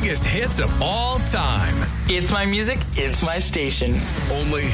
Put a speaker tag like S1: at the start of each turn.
S1: biggest hits of all time.
S2: It's my music, it's my station.
S3: Only